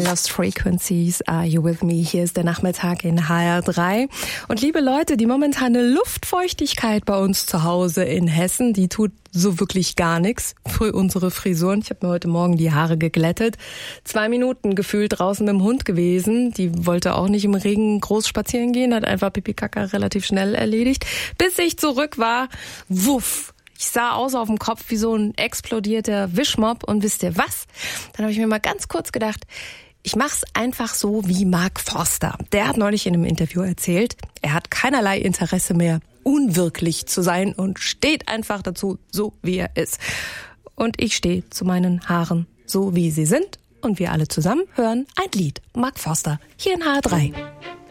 Lost Frequencies, Are You With Me? Hier ist der Nachmittag in HR3. Und liebe Leute, die momentane Luftfeuchtigkeit bei uns zu Hause in Hessen, die tut so wirklich gar nichts für unsere Frisuren. Ich habe mir heute Morgen die Haare geglättet. 2 Minuten gefühlt draußen mit dem Hund gewesen. Die wollte auch nicht im Regen groß spazieren gehen, hat einfach Pipi-Kaka relativ schnell erledigt. Bis ich zurück war, wuff. Ich sah aus auf dem Kopf wie so ein explodierter Wischmopp und wisst ihr was? Dann habe ich mir mal ganz kurz gedacht, ich mach's einfach so wie Mark Forster. Der hat neulich in einem Interview erzählt, er hat keinerlei Interesse mehr, unwirklich zu sein und steht einfach dazu, so wie er ist. Und ich stehe zu meinen Haaren, so wie sie sind. Und wir alle zusammen hören ein Lied. Mark Forster, hier in HR3.